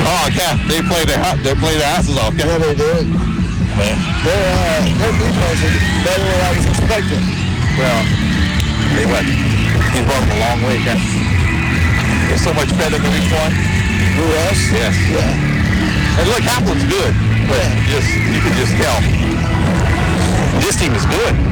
Oh, yeah, they play their asses off. Yeah, they did. Man. Their defense is better than I was expecting. Well, he's brought them a long way, Ken. They're so much better than week one. Who else? Yes. Yeah. And look, Apple's good, but you can just tell. This team is good.